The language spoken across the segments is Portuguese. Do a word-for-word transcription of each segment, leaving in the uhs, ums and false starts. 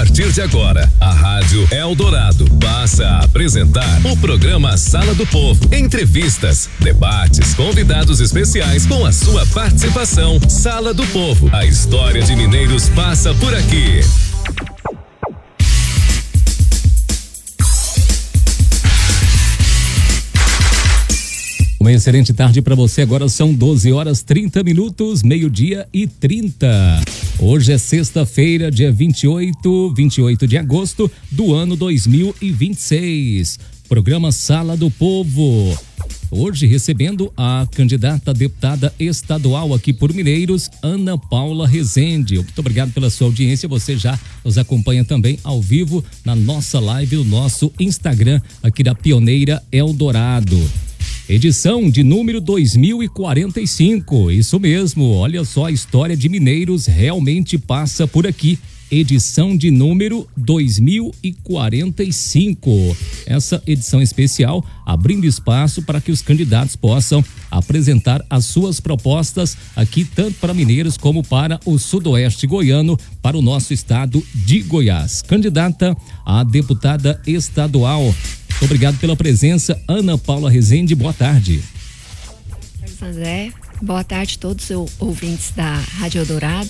partir de agora, a Rádio Eldorado passa a apresentar o programa Sala do Povo. Entrevistas, debates, convidados especiais com a sua participação. Sala do Povo, a história de Mineiros passa por aqui. Uma excelente tarde para você. Agora são doze horas trinta minutos, meio-dia e trinta. Hoje é sexta-feira, dia vinte e oito, vinte e oito de agosto do ano dois mil e vinte e seis. Programa Sala do Povo. Hoje recebendo a candidata a deputada estadual aqui por Mineiros, Ana Paula Rezende. Muito obrigado pela sua audiência. Você já nos acompanha também ao vivo na nossa live, no nosso Instagram aqui da Pioneira Eldorado. Edição de número dois mil e quarenta e cinco, isso mesmo, olha só, a história de Mineiros realmente passa por aqui. Edição de número dois mil e quarenta e cinco. Essa edição especial abrindo espaço para que os candidatos possam apresentar as suas propostas aqui, tanto para Mineiros como para o sudoeste goiano, para o nosso estado de Goiás. Candidata a deputada estadual. Muito obrigado pela presença, Ana Paula Rezende, boa tarde. André, boa tarde a todos os ouvintes da Rádio Eldorado.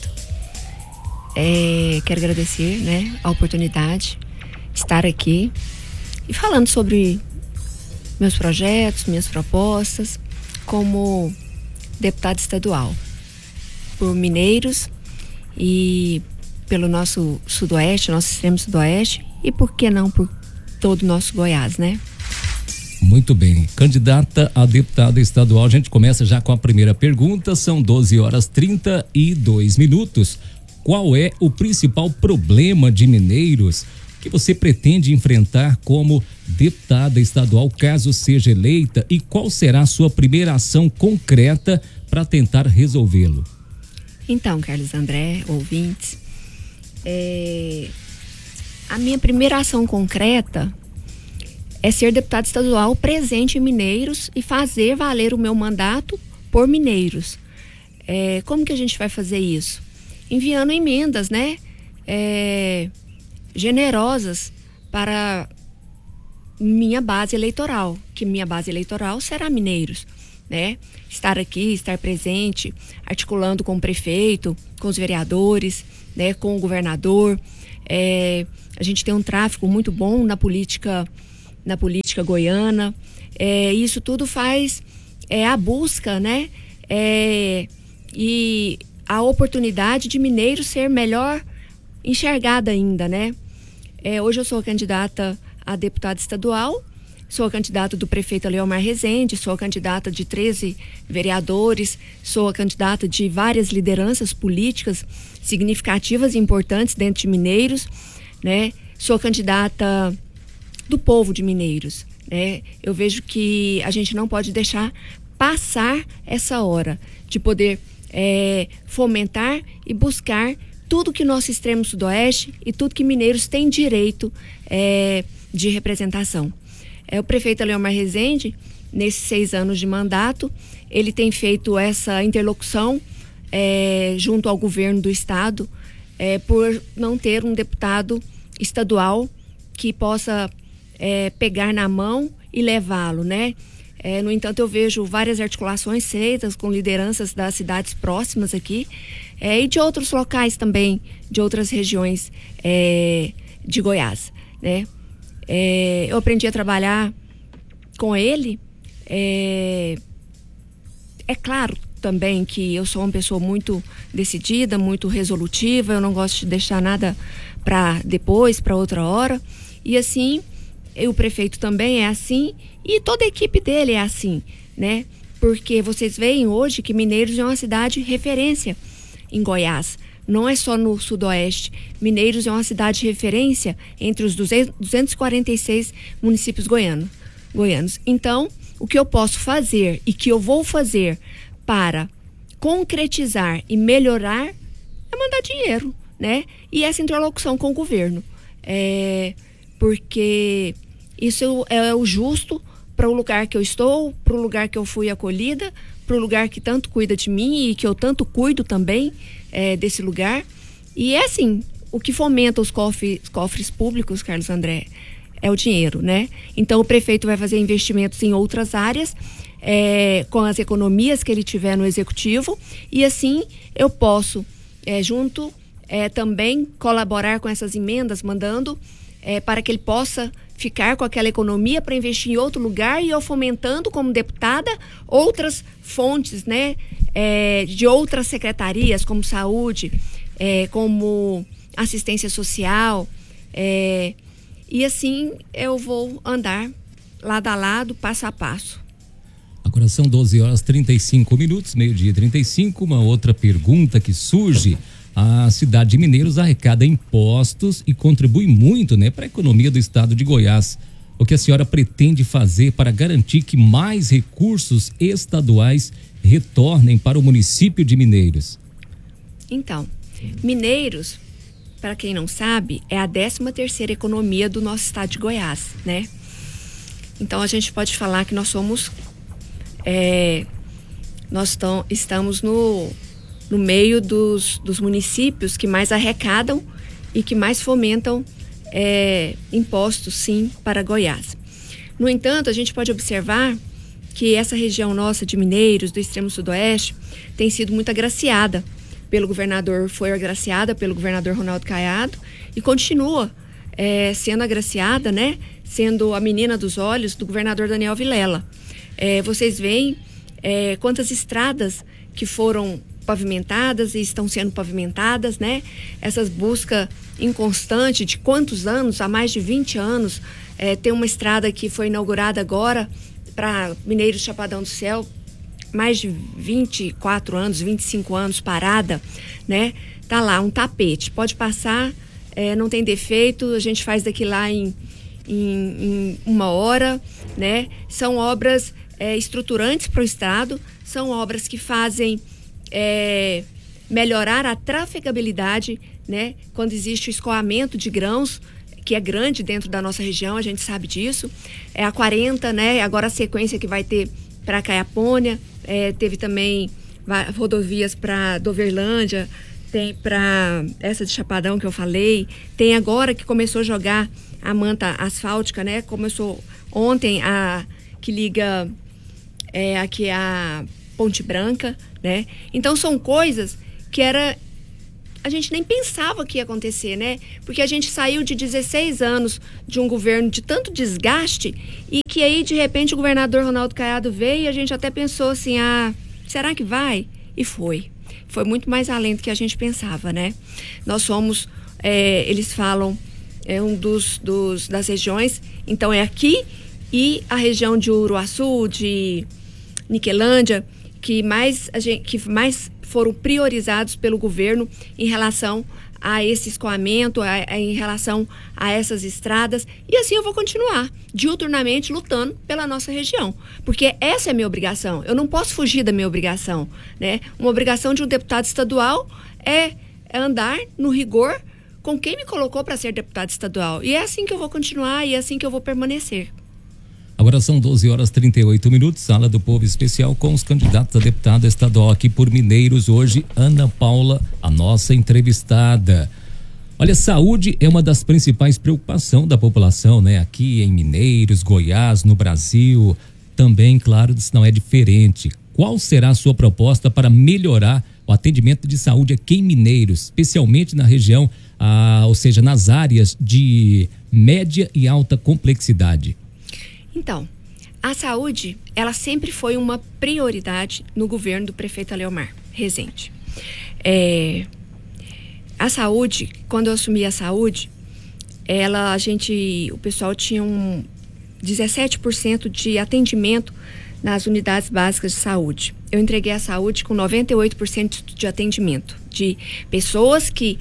É, quero agradecer, né, a oportunidade de estar aqui e falando sobre meus projetos, minhas propostas como deputada estadual por Mineiros e pelo nosso sudoeste, nosso extremo sudoeste e por que não por todo o nosso Goiás, né? Muito bem, candidata a deputada estadual, a gente começa já com a primeira pergunta, são doze horas trinta e dois minutos. Qual é o principal problema de Mineiros que você pretende enfrentar como deputada estadual, caso seja eleita, e qual será a sua primeira ação concreta para tentar resolvê-lo? Então, Carlos André, ouvintes, é... a minha primeira ação concreta é ser deputada estadual presente em Mineiros e fazer valer o meu mandato por Mineiros. É, como que a gente vai fazer isso? Enviando emendas, né? É, generosas para minha base eleitoral, que minha base eleitoral será Mineiros, né? Estar aqui, estar presente, articulando com o prefeito, com os vereadores, né? Com o governador. É, a gente tem um tráfego muito bom na política, na política goiana. É, isso tudo faz é, a busca, né? É, e a oportunidade de Mineiros ser melhor enxergada ainda, né? É, hoje eu sou candidata a deputada estadual, sou candidata do prefeito Leomar Rezende, sou candidata de treze vereadores, sou a candidata de várias lideranças políticas significativas e importantes dentro de Mineiros, né? Sou candidata do povo de Mineiros, né? Eu vejo que a gente não pode deixar passar essa hora de poder é, fomentar e buscar tudo que nosso extremo sudoeste e tudo que Mineiros tem direito é, de representação. É, o prefeito Leomar Rezende, nesses seis anos de mandato, ele tem feito essa interlocução é, junto ao governo do estado é, por não ter um deputado estadual que possa é, pegar na mão e levá-lo, né? É, no entanto, eu vejo várias articulações feitas com lideranças das cidades próximas aqui é, e de outros locais também, de outras regiões é, de Goiás, né? É, eu aprendi a trabalhar com ele. É, é claro também que eu sou uma pessoa muito decidida, muito resolutiva, eu não gosto de deixar nada para depois, para outra hora. E assim, o prefeito também é assim e toda a equipe dele é assim, né? Porque vocês veem hoje que Mineiros é uma cidade referência em Goiás. Não é só no sudoeste. Mineiros é uma cidade de referência entre os duzentos e quarenta e seis municípios goiano, goianos. Então, o que eu posso fazer e que eu vou fazer para concretizar e melhorar é mandar dinheiro, né? E essa interlocução com o governo. É, porque isso é o justo para o lugar que eu estou, para o lugar que eu fui acolhida, para o lugar que tanto cuida de mim e que eu tanto cuido também é, desse lugar. E é assim, o que fomenta os cofres, cofres públicos, Carlos André, é o dinheiro, né? Então o prefeito vai fazer investimentos em outras áreas, é, com as economias que ele tiver no executivo, e assim eu posso, é, junto, é, também colaborar com essas emendas, mandando é, para que ele possa ficar com aquela economia para investir em outro lugar, e eu fomentando como deputada outras fontes, né? É, de outras secretarias, como saúde, é, como assistência social, é, e assim eu vou andar lado a lado, passo a passo. Agora são doze horas e trinta e cinco minutos, meio-dia e trinta e cinco. Uma outra pergunta que surge: a cidade de Mineiros arrecada impostos e contribui muito, né, para a economia do estado de Goiás. O que a senhora pretende fazer para garantir que mais recursos estaduais retornem para o município de Mineiros? Então, Mineiros, para quem não sabe, é a décima terceira economia do nosso estado de Goiás, né? Então a gente pode falar que nós somos, é, nós tão, estamos no, no meio dos, dos municípios que mais arrecadam e que mais fomentam é, impostos, sim, para Goiás. No entanto, a gente pode observar que essa região nossa de Mineiros, do extremo sudoeste, tem sido muito agraciada pelo governador, foi agraciada pelo governador Ronaldo Caiado e continua é, sendo agraciada, né? Sendo a menina dos olhos do governador Daniel Vilela. É, vocês veem é, quantas estradas que foram pavimentadas e estão sendo pavimentadas, né? Essas buscas inconstantes de quantos anos, há mais de vinte anos, é, tem uma estrada que foi inaugurada agora para Mineiros Chapadão do Céu, mais de vinte e quatro anos, vinte e cinco anos parada, né? Tá lá um tapete, pode passar, é, não tem defeito, a gente faz daqui lá em, em, em uma hora, né? São obras é, estruturantes para o estado, são obras que fazem é, melhorar a trafegabilidade, né? Quando existe o escoamento de grãos, que é grande dentro da nossa região, a gente sabe disso. É a quarenta, né? Agora a sequência que vai ter para Caiapônia, é, teve também rodovias para Doverlândia, tem para essa de Chapadão que eu falei, tem agora que começou a jogar a manta asfáltica, né? Começou ontem a que liga é, aqui a Ponte Branca, né? Então são coisas que era a gente nem pensava que ia acontecer, né? Porque a gente saiu de dezesseis anos de um governo de tanto desgaste e que aí, de repente, o governador Ronaldo Caiado veio e a gente até pensou assim, ah, será que vai? E foi. Foi muito mais além do que a gente pensava, né? Nós somos, é, eles falam, é um dos, dos das regiões, então é aqui e a região de Uruaçu, de Niquelândia, que mais, a gente, que mais foram priorizados pelo governo em relação a esse escoamento, a, a, em relação a essas estradas, e assim eu vou continuar diuturnamente lutando pela nossa região, porque essa é a minha obrigação, eu não posso fugir da minha obrigação, né? Uma obrigação de um deputado estadual é, é andar no rigor com quem me colocou para ser deputado estadual, e é assim que eu vou continuar e é assim que eu vou permanecer. Agora são doze horas e trinta e oito minutos, Sala do Povo Especial com os candidatos a deputada estadual aqui por Mineiros. Hoje, Ana Paula, a nossa entrevistada. Olha, saúde é uma das principais preocupações da população, né? Aqui em Mineiros, Goiás, no Brasil, também, claro, isso não é diferente. Qual será a sua proposta para melhorar o atendimento de saúde aqui em Mineiros, especialmente na região, ah, ou seja, nas áreas de média e alta complexidade? Então, a saúde, ela sempre foi uma prioridade no governo do prefeito Aleomar Rezende. É, a saúde, quando eu assumi a saúde, ela, a gente, o pessoal tinha um dezessete por cento de atendimento nas unidades básicas de saúde. Eu entreguei a saúde com noventa e oito por cento de atendimento, de pessoas que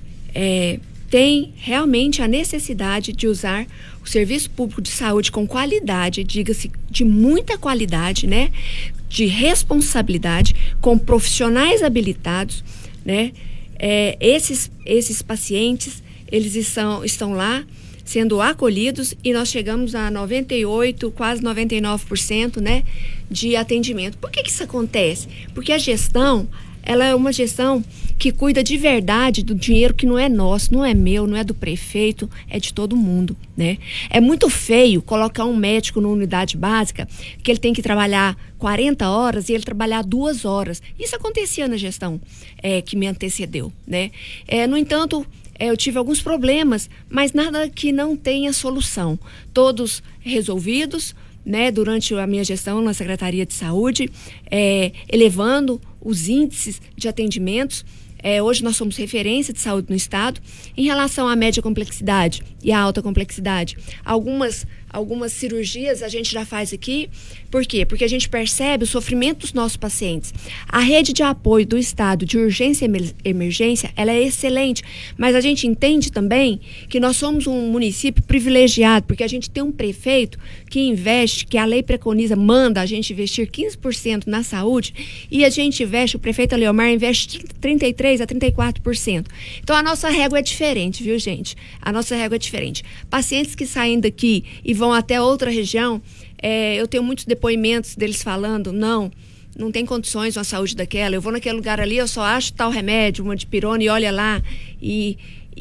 é, têm realmente a necessidade de usar o serviço público de saúde com qualidade, diga-se de muita qualidade, né? De responsabilidade, com profissionais habilitados, né? É, esses, esses pacientes, eles estão, estão lá sendo acolhidos e nós chegamos a noventa e oito por cento, quase noventa e nove por cento, né? De atendimento. Por que que isso acontece? Porque a gestão, ela é uma gestão que cuida de verdade do dinheiro que não é nosso, não é meu, não é do prefeito, é de todo mundo, né? É muito feio colocar um médico numa unidade básica que ele tem que trabalhar quarenta horas e ele trabalhar duas horas. Isso acontecia na gestão é, que me antecedeu, né? É, no entanto, é, eu tive alguns problemas, mas nada que não tenha solução. Todos resolvidos, né, durante a minha gestão na Secretaria de Saúde, é, elevando os índices de atendimentos. É, hoje nós somos referência de saúde no estado. Em relação à média complexidade e à alta complexidade, algumas, algumas cirurgias a gente já faz aqui. Por quê? Porque a gente percebe o sofrimento dos nossos pacientes. A rede de apoio do estado de urgência e emergência, ela é excelente, mas a gente entende também que nós somos um município privilegiado, porque a gente tem um prefeito que investe, que a lei preconiza, manda a gente investir quinze por cento na saúde, e a gente investe, o prefeito Aleomar investe trinta e três a trinta e quatro por cento. Então a nossa régua é diferente, viu, gente? A nossa régua é diferente. Pacientes que saem daqui e vão até outra região, é, eu tenho muitos depoimentos deles falando, não, não tem condições uma saúde daquela, eu vou naquele lugar ali, eu só acho tal remédio, uma dipirona, e olha lá, e,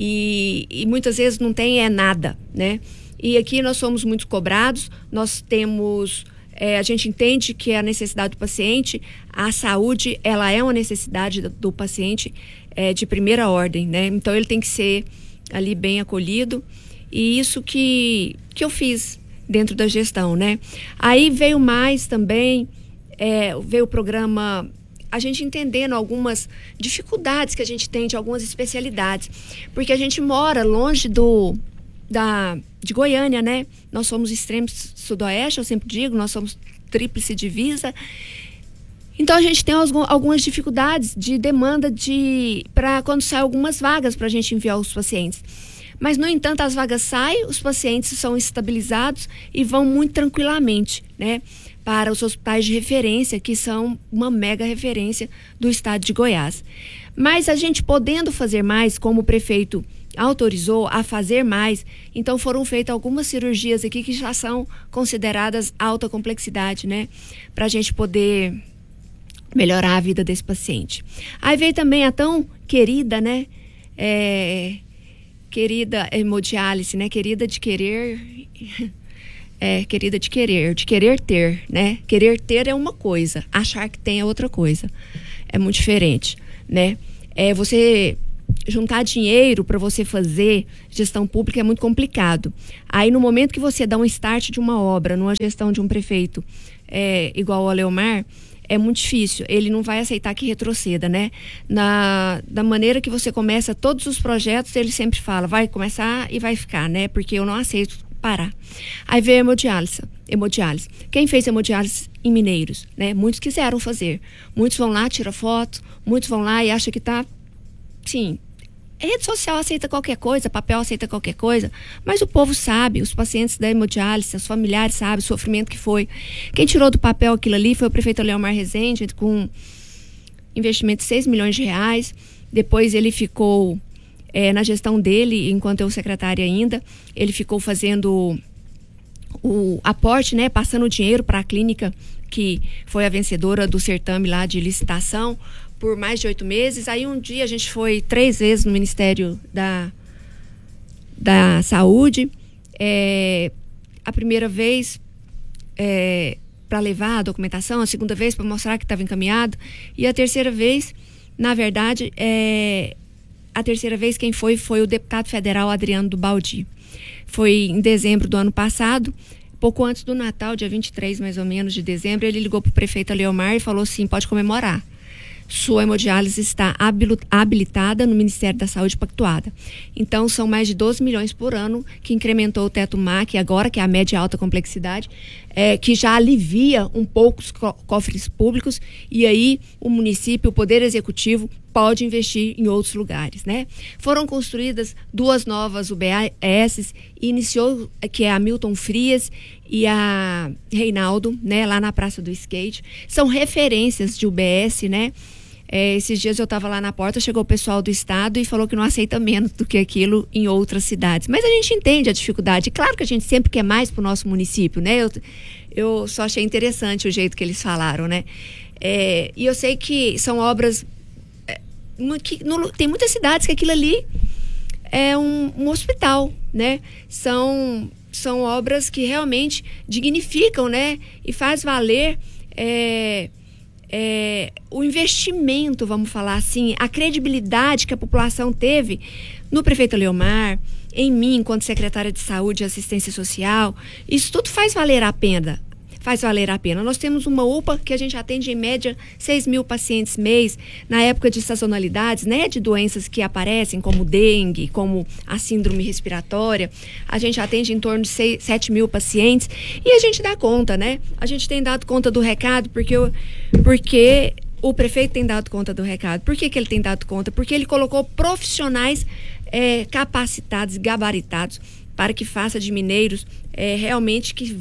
e, e muitas vezes não tem é nada, né? E aqui nós somos muito cobrados, nós temos... É, a gente entende que é a necessidade do paciente, a saúde, ela é uma necessidade do, do paciente é, de primeira ordem, né? Então ele tem que ser ali bem acolhido, e isso que, que eu fiz dentro da gestão, né? Aí veio mais também, é, veio o programa, a gente entendendo algumas dificuldades que a gente tem de algumas especialidades, porque a gente mora longe do... Da, de Goiânia, né? Nós somos extremo sudoeste, eu sempre digo, nós somos tríplice divisa. Então a gente tem algumas dificuldades de demanda de para quando saem algumas vagas para a gente enviar os pacientes. Mas, no entanto, as vagas saem, os pacientes são estabilizados e vão muito tranquilamente, né, para os hospitais de referência, que são uma mega referência do estado de Goiás. Mas a gente podendo fazer mais, como o prefeito autorizou a fazer mais, então foram feitas algumas cirurgias aqui que já são consideradas alta complexidade, né? Para a gente poder melhorar a vida desse paciente. Aí veio também a tão querida, né? É, querida hemodiálise, né? Querida de querer... É, querida de querer, de querer ter, né? Querer ter é uma coisa, achar que tem é outra coisa. É muito diferente, né? É, você... juntar dinheiro para você fazer gestão pública é muito complicado. Aí, no momento que você dá um start de uma obra, numa gestão de um prefeito é, igual ao Aleomar, é muito difícil. Ele não vai aceitar que retroceda, né? Na, da maneira que você começa todos os projetos, ele sempre fala, vai começar e vai ficar, né? Porque eu não aceito parar. Aí veio a hemodiálise. hemodiálise. Quem fez hemodiálise em Mineiros, né? Muitos quiseram fazer. Muitos vão lá, tiram foto, muitos vão lá e acham que tá... Sim, rede social aceita qualquer coisa, papel aceita qualquer coisa, mas o povo sabe, os pacientes da hemodiálise, os familiares sabem o sofrimento que foi. Quem tirou do papel aquilo ali foi o prefeito Aleomar Rezende, com investimento de seis milhões de reais. Depois ele ficou, é, na gestão dele, enquanto eu secretária ainda, ele ficou fazendo o aporte, né, passando o dinheiro para a clínica que foi a vencedora do certame lá de licitação, por mais de oito meses. Aí um dia a gente foi três vezes no Ministério da, da Saúde. É, a primeira vez é, para levar a documentação, a segunda vez para mostrar que estava encaminhado, e a terceira vez, na verdade, é, a terceira vez quem foi foi o deputado federal Adriano do Baldi. Foi em dezembro do ano passado, pouco antes do Natal, dia vinte e três mais ou menos de dezembro, ele ligou para o prefeito Aleomar e falou assim, pode comemorar. Sua hemodiálise está habilitada no Ministério da Saúde pactuada. Então, são mais de doze milhões por ano que incrementou o teto M A C, agora, que é a média alta complexidade, é, que já alivia um pouco os co- cofres públicos, e aí o município, o Poder Executivo, pode investir em outros lugares, né? Foram construídas duas novas U B S, e iniciou, que é a Milton Frias e a Reinaldo, né, lá na Praça do Skate. São referências de U B S, né? É, esses dias eu estava lá na porta, chegou o pessoal do estado e falou que não aceita menos do que aquilo em outras cidades. Mas a gente entende a dificuldade. Claro que a gente sempre quer mais para o nosso município, né? Eu, eu só achei interessante o jeito que eles falaram, né? É, e eu sei que são obras uma, que, no, tem muitas cidades que aquilo ali é um, um hospital, né? São, são obras que realmente dignificam, né? E faz valer é, é, o investimento, vamos falar assim, a credibilidade que a população teve no prefeito Leomar, em mim, enquanto secretária de Saúde e Assistência Social. Isso tudo faz valer a pena. Faz valer a pena. Nós temos uma U P A que a gente atende em média seis mil pacientes mês, na época de sazonalidades, né, de doenças que aparecem, como dengue, como a síndrome respiratória. A gente atende em torno de seis, sete mil pacientes e a gente dá conta, né? A gente tem dado conta do recado porque, porque o prefeito tem dado conta do recado. Por que que ele tem dado conta? Porque ele colocou profissionais é, capacitados, gabaritados, para que faça de Mineiros é, realmente que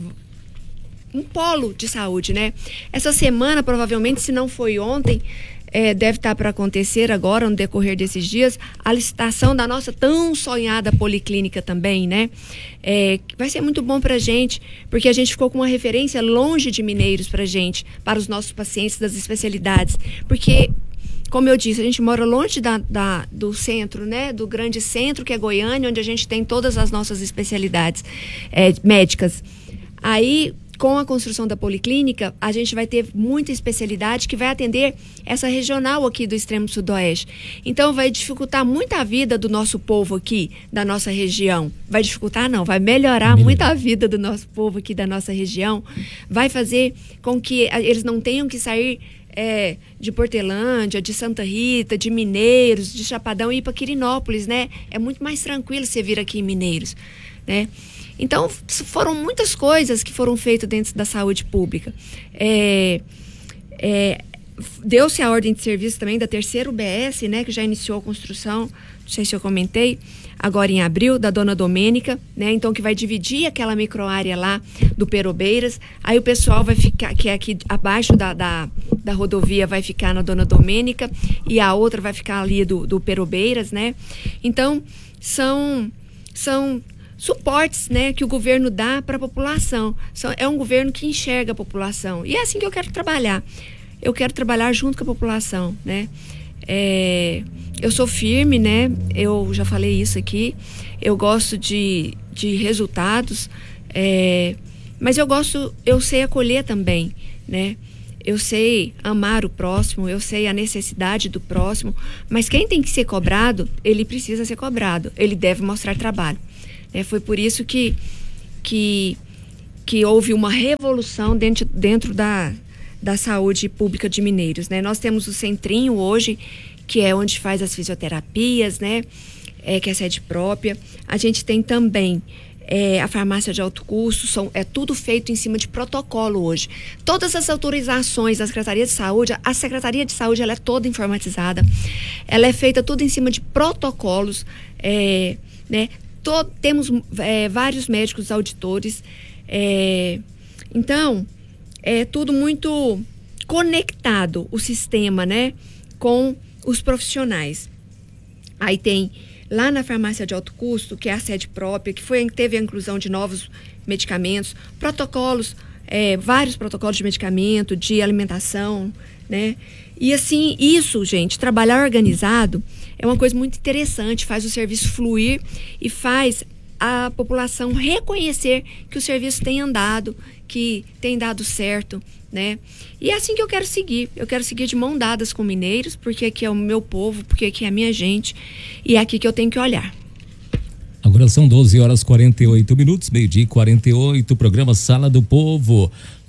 um polo de saúde, né? Essa semana, provavelmente, se não foi ontem, é, deve estar para acontecer agora, no decorrer desses dias, a licitação da nossa tão sonhada policlínica também, né? É, vai ser muito bom para a gente, porque a gente ficou com uma referência longe de Mineiros para a gente, para os nossos pacientes das especialidades, porque, como eu disse, a gente mora longe da, da, do centro, né? Do grande centro, que é Goiânia, onde a gente tem todas as nossas especialidades é, médicas. Aí, com a construção da policlínica, a gente vai ter muita especialidade que vai atender essa regional aqui do extremo sudoeste. Então, vai dificultar muito a vida do nosso povo aqui, da nossa região. Vai dificultar, não, vai melhorar Melhor. muito a vida do nosso povo aqui, da nossa região. Vai fazer com que eles não tenham que sair é, de Portelândia, de Santa Rita, de Mineiros, de Chapadão e ir para Quirinópolis, né? É muito mais tranquilo você vir aqui em Mineiros, né? Então, foram muitas coisas que foram feitas dentro da saúde pública. É, é, deu-se a ordem de serviço também da terceira U B S, né, que já iniciou a construção, não sei se eu comentei, agora em abril, da Dona Domênica, né, então que vai dividir aquela microárea lá do Perobeiras. Aí o pessoal vai ficar, que é aqui abaixo da, da, da rodovia, vai ficar na Dona Domênica e a outra vai ficar ali do, do Perobeiras, né. Então, são... são suportes, né, que o governo dá para a população. É um governo que enxerga a população. E é assim que eu quero trabalhar. Eu quero trabalhar junto com a população, né? É, eu sou firme, né? Eu já falei isso aqui. Eu gosto de, de resultados, é, mas eu gosto, eu sei acolher também, né? Eu sei amar o próximo, eu sei a necessidade do próximo, mas quem tem que ser cobrado, ele precisa ser cobrado. Ele deve mostrar trabalho. É, foi por isso que, que, que houve uma revolução dentro, dentro da, da saúde pública de Mineiros, né? Nós temos o Centrinho hoje, que é onde faz as fisioterapias, né? É, que é sede própria. A gente tem também é, a farmácia de alto custo, são, é tudo feito em cima de protocolo hoje. Todas as autorizações da Secretaria de Saúde, a Secretaria de Saúde ela é toda informatizada, ela é feita tudo em cima de protocolos, é, né? Todo, temos é, vários médicos auditores, é, então é tudo muito conectado, o sistema, né, com os profissionais. Aí tem lá na farmácia de alto custo, que é a sede própria, que foi, teve a inclusão de novos medicamentos, protocolos, é, vários protocolos de medicamento, de alimentação, né? E assim, isso, gente, trabalhar organizado é uma coisa muito interessante, faz o serviço fluir e faz a população reconhecer que o serviço tem andado, que tem dado certo, né? E é assim que eu quero seguir. Eu quero seguir de mão dadas com mineiros, porque aqui é o meu povo, porque aqui é a minha gente, e é aqui que eu tenho que olhar. Agora são doze horas e quarenta e oito minutos, meio-dia e quarenta e oito, programa Sala do Povo.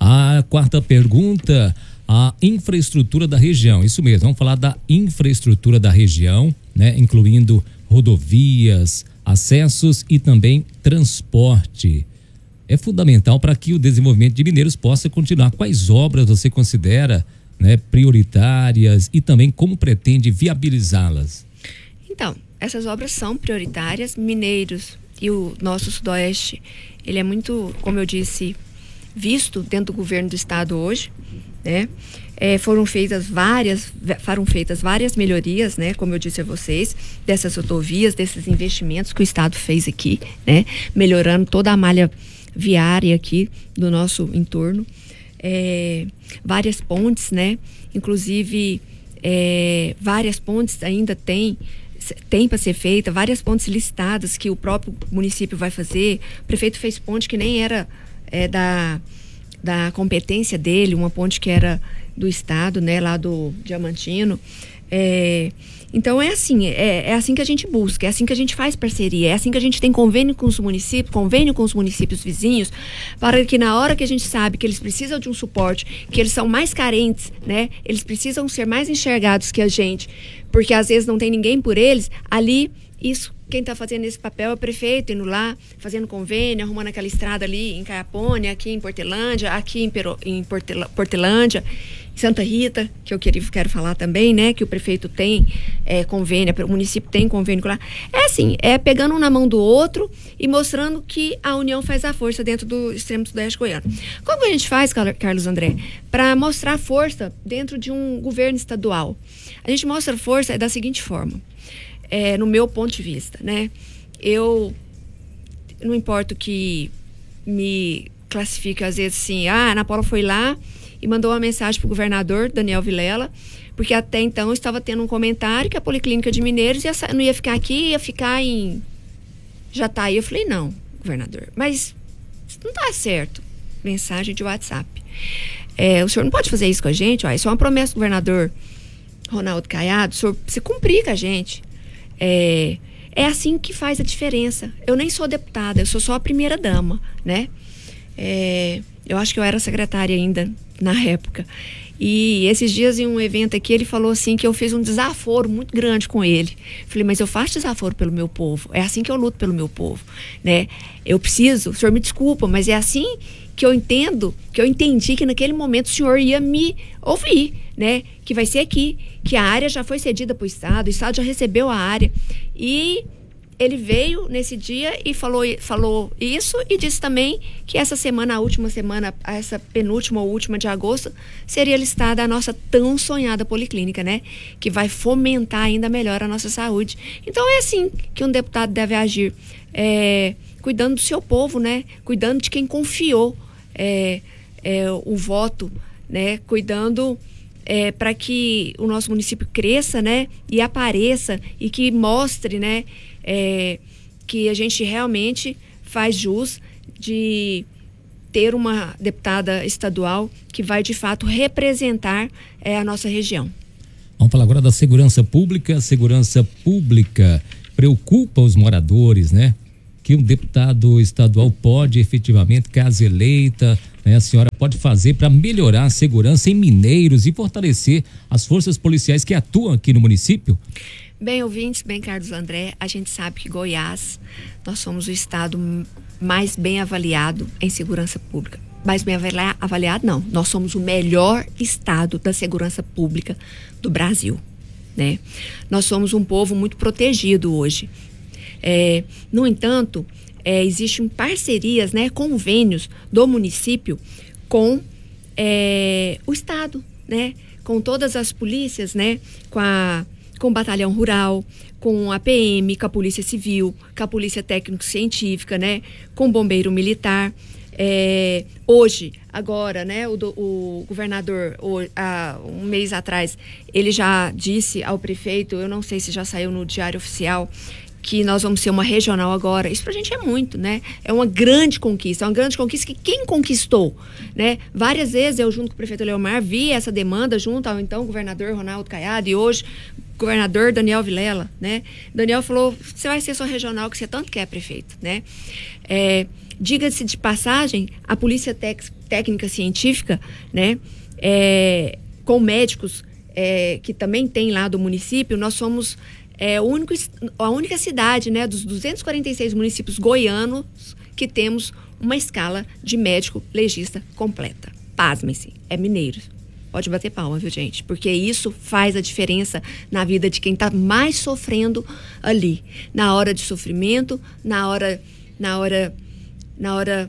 A quarta pergunta, a infraestrutura da região. Isso mesmo, vamos falar da infraestrutura da região, né? Incluindo rodovias, acessos e também transporte. É fundamental para que o desenvolvimento de Mineiros possa continuar. Quais obras você considera, né, prioritárias e também como pretende viabilizá-las? Então, essas obras são prioritárias. Mineiros e o nosso sudoeste, ele é muito, como eu disse, visto dentro do governo do estado hoje, né? É, foram feitas várias, foram feitas várias melhorias, né? Como eu disse a vocês, dessas rodovias, desses investimentos que o estado fez aqui, né? Melhorando toda a malha viária aqui do nosso entorno, é, várias pontes, né? Inclusive é, várias pontes ainda tem, tem para ser feita, várias pontes licitadas que o próprio município vai fazer. O prefeito fez ponte que nem era é, da, da competência dele, uma ponte que era do estado, né, lá do Diamantino. É, então é assim, é, é assim que a gente busca, é assim que a gente faz parceria, é assim que a gente tem convênio com os municípios, convênio com os municípios vizinhos, para que na hora que a gente sabe que eles precisam de um suporte, que eles são mais carentes, né? Eles precisam ser mais enxergados que a gente, porque às vezes não tem ninguém por eles, ali, isso, quem está fazendo esse papel é o prefeito, indo lá, fazendo convênio, arrumando aquela estrada ali em Caiapônia, aqui em Portelândia, aqui em, Pero, em Portel, Portelândia, Santa Rita, que eu quero, quero falar também, né? Que o prefeito tem é, convênio, o município tem convênio lá. É assim, é pegando um na mão do outro e mostrando que a união faz a força dentro do extremo sudeste goiano. Como que a gente faz, Carlos André, para mostrar força dentro de um governo estadual? A gente mostra força da seguinte forma, é, no meu ponto de vista, né? Eu, não importa o que me classifica, às vezes assim, ah, a Ana Paula foi lá e mandou uma mensagem para o governador Daniel Vilela, porque até então estava tendo um comentário que a Policlínica de Mineiros ia, não ia ficar aqui, ia ficar em Jataí. Eu falei, não, governador, mas não está certo. Mensagem de WhatsApp. É, o senhor não pode fazer isso com a gente? Ó, isso é uma promessa do governador Ronaldo Caiado, o senhor precisa cumprir com a gente. É, é assim que faz a diferença. Eu nem sou deputada, eu sou só a primeira dama, né? É, eu acho que eu era secretária ainda na época. E esses dias em um evento aqui, ele falou assim que eu fiz um desaforo muito grande com ele. Falei, mas eu faço desaforo pelo meu povo. É assim que eu luto pelo meu povo, né? Eu preciso, o senhor me desculpa, mas é assim que eu entendo, que eu entendi que naquele momento o senhor ia me ouvir, né? Que vai ser aqui, que a área já foi cedida para o Estado, o Estado já recebeu a área. E ele veio nesse dia e falou, falou isso e disse também que essa semana, a última semana, essa penúltima ou última de agosto, seria listada a nossa tão sonhada policlínica, né? Que vai fomentar ainda melhor a nossa saúde. Então é assim que um deputado deve agir, é, cuidando do seu povo, né? Cuidando de quem confiou é, é, o voto, né? Cuidando é, para que o nosso município cresça, né? E apareça e que mostre, né? É, que a gente realmente faz jus de ter uma deputada estadual que vai de fato representar é, a nossa região. Vamos falar agora da segurança pública. A segurança pública preocupa os moradores, né? Que um deputado estadual pode efetivamente, caso eleita, né, a senhora pode fazer para melhorar a segurança em Mineiros e fortalecer as forças policiais que atuam aqui no município? Bem, ouvintes, bem, Carlos André, a gente sabe que Goiás, nós somos o estado mais bem avaliado em segurança pública. Mais bem avaliado, não. Nós somos o melhor estado da segurança pública do Brasil, né? Nós somos um povo muito protegido hoje. É, no entanto, é, existem parcerias, né, convênios do município com é, o estado, né? Com todas as polícias, né? Com a com o Batalhão Rural, com a P M, com a Polícia Civil, com a Polícia Técnico-Científica, né? Com o Bombeiro Militar. É, hoje, agora, né? O, do, o governador, o, há um mês atrás, ele já disse ao prefeito, eu não sei se já saiu no Diário Oficial, que nós vamos ser uma regional agora. Isso pra gente é muito, né? É uma grande conquista, é uma grande conquista que quem conquistou, né? Várias vezes eu, junto com o prefeito Leomar, vi essa demanda junto ao então governador Ronaldo Caiado e hoje governador Daniel Vilela, né? Daniel falou, você vai ser só regional que você tanto quer, prefeito, né? É, diga-se de passagem, a Polícia Tec- Técnica Científica, né? É, com médicos é, que também tem lá do município, nós somos É o único, a única cidade, né, dos duzentos e quarenta e seis municípios goianos que temos uma escala de médico legista completa. Pasmem-se, é Mineiros. Pode bater palma, viu, gente? Porque isso faz a diferença na vida de quem está mais sofrendo ali. Na hora de sofrimento, na hora, na hora, na hora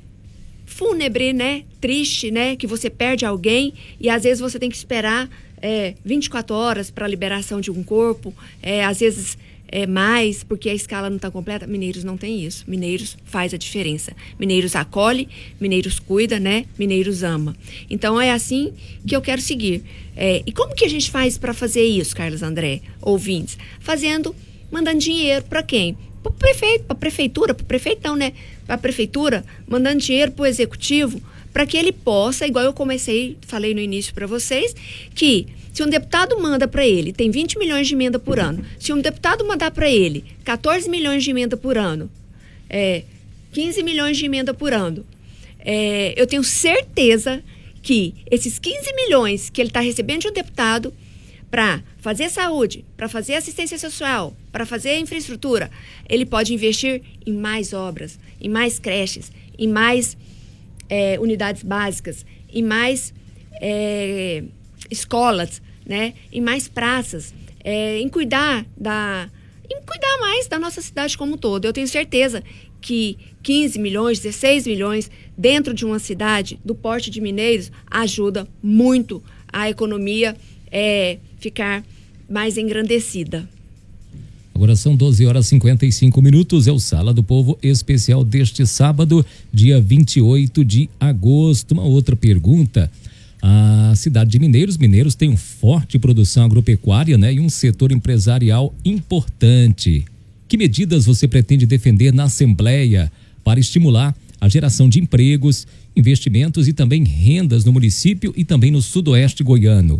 fúnebre, né? Triste, né? Que você perde alguém e às vezes você tem que esperar É, vinte e quatro horas para a liberação de um corpo, é, às vezes é, mais porque a escala não está completa. Mineiros não tem isso. Mineiros faz a diferença. Mineiros acolhe, Mineiros cuida, né? Mineiros ama. Então é assim que eu quero seguir. É, e como que a gente faz para fazer isso, Carlos André, ouvintes? Fazendo, mandando dinheiro para quem? Para o prefeito, para a prefeitura, para o prefeitão, né? Para a prefeitura, mandando dinheiro para o executivo, para que ele possa, igual eu comecei, falei no início para vocês, que se um deputado manda para ele, tem vinte milhões de emenda por ano, se um deputado mandar para ele quatorze milhões de emenda por ano, é, quinze milhões de emenda por ano, é, eu tenho certeza que esses quinze milhões que ele está recebendo de um deputado para fazer saúde, para fazer assistência social, para fazer infraestrutura, ele pode investir em mais obras, em mais creches, em mais é, unidades básicas, em mais é, escolas, né? Em mais praças, é, em cuidar da, em cuidar mais da nossa cidade como um todo. Eu tenho certeza que quinze milhões, dezesseis milhões dentro de uma cidade do porte de Mineiros ajuda muito a economia é, ficar mais engrandecida. Agora são doze horas e cinquenta e cinco minutos, é o Sala do Povo especial deste sábado, dia vinte e oito de agosto. Uma outra pergunta: a cidade de Mineiros, Mineiros tem uma forte produção agropecuária, né, e um setor empresarial importante. Que medidas você pretende defender na Assembleia para estimular a geração de empregos, investimentos e também rendas no município e também no sudoeste goiano?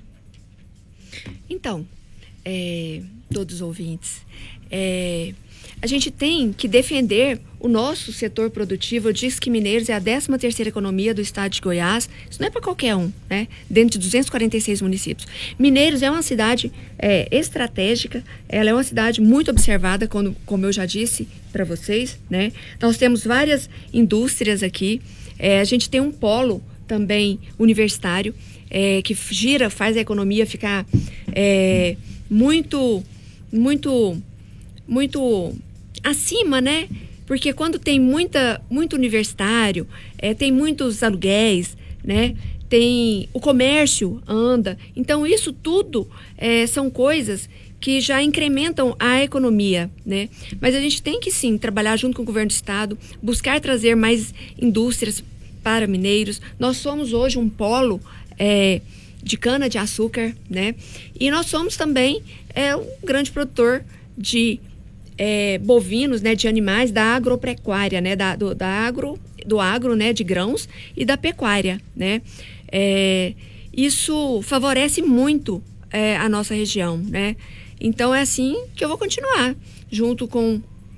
Então, é, todos os ouvintes, é, a gente tem que defender o nosso setor produtivo. Eu disse que Mineiros é a décima terceira economia do estado de Goiás. Isso não é para qualquer um, né? Dentro de duzentos e quarenta e seis municípios. Mineiros é uma cidade é, estratégica, ela é uma cidade muito observada, quando, como eu já disse para vocês, né? Nós temos várias indústrias aqui, é, a gente tem um polo também universitário, é, que gira, faz a economia ficar é, muito, muito, muito acima, né? Porque quando tem muita, muito universitário, é, tem muitos aluguéis, né? Tem, o comércio anda. Então, isso tudo é, são coisas que já incrementam a economia, né? Mas a gente tem que, sim, trabalhar junto com o governo do estado, buscar trazer mais indústrias para Mineiros. Nós somos hoje um polo é, de cana-de-açúcar, né? E nós somos também é, um grande produtor de É, bovinos, né, de animais da agropecuária, né, da, do, da agro, do agro, né, de grãos e da pecuária, né. É, isso favorece muito é, a nossa região, né. Então é assim que eu vou continuar, junto com,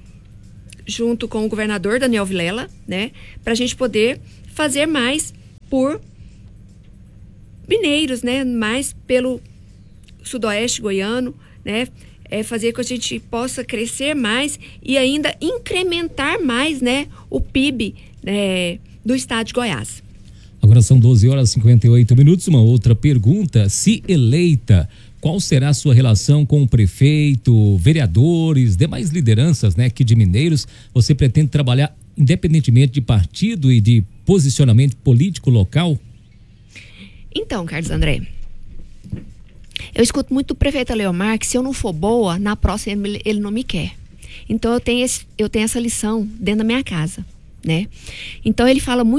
junto com o governador Daniel Vilela, né, para a gente poder fazer mais por Mineiros, né, mais pelo sudoeste goiano, né, é fazer com que a gente possa crescer mais e ainda incrementar mais, né, o P I B, né, do estado de Goiás. Agora são doze horas e cinquenta e oito minutos. Uma outra pergunta: se eleita, qual será a sua relação com o prefeito, vereadores, demais lideranças, né, aqui de Mineiros? Você pretende trabalhar independentemente de partido e de posicionamento político local? Então, Carlos André, eu escuto muito do prefeito Aleomar que se eu não for boa, na próxima ele, ele não me quer. Então eu tenho, esse, eu tenho essa lição dentro da minha casa, né? Então ele fala muito